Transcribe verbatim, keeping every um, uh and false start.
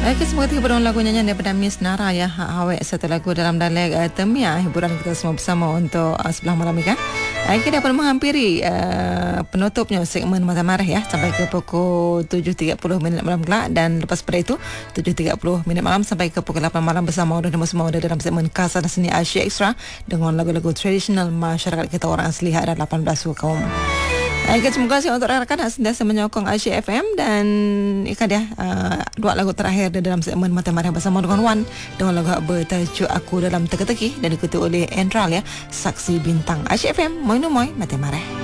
Baik, semoga tiba pada lagu nyanyian daripada Miss Nara ya. Awek satu lagu dalam dialek uh, Temia, hiburan kita semua bersama untuk uh, sebelah malam ni kan. Baik, kita dapat menghampiri uh, penutupnya segmen Mata Marah ya, sampai ke pukul tujuh tiga puluh minit malam kelak, dan lepas pada itu tujuh tiga puluh minit malam sampai ke pukul lapan malam bersama Udah Demo Semua dalam segmen Kasar dan Seni Asia Extra dengan lagu-lagu tradisional masyarakat kita orang asli ada lapan belas suku kaum. Baik, terima kasih untuk rakan-rakan yang sentiasa menyokong Asia F M, dan ikan dia uh, dua lagu terakhir dalam segmen Mata Marah bersama dengan Wan dengan lagu bertajuk Aku Dalam Teka-teki dan diikuti oleh Entral ya, Saksi Bintang. Asia F M, moi no moi Mata Marah.